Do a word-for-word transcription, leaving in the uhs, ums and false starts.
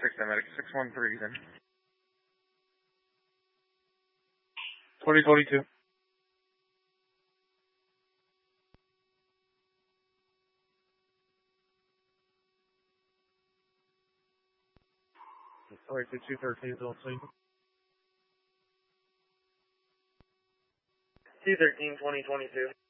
six, Medic six one three then. twenty twenty-two. Sorry, two thirteen, don't see. two thirteen, twenty twenty-two.